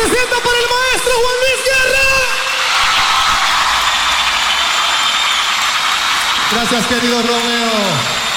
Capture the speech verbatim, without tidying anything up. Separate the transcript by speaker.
Speaker 1: sienta para el maestro Juan Luis Guerra.
Speaker 2: Gracias, querido Romeo.